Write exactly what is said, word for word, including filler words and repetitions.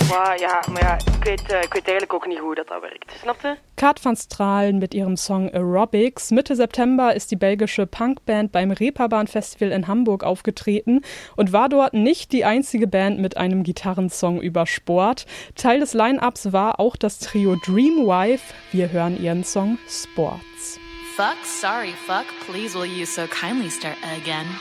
Wow, ja, maar ja, ik weet, uh, ik weet eigenlijk ook niet hoe dat, dat werkt. Snap je? Kat van Strahlen mit ihrem Song Aerobics. Mitte September ist die belgische Punkband beim Reeperbahn-Festival in Hamburg aufgetreten und war dort nicht die einzige Band mit einem Gitarrensong über Sport. Teil des Line-Ups war auch das Trio Dreamwife. Wir hören ihren Song Sports. Fuck, sorry, fuck, please will you so kindly start again?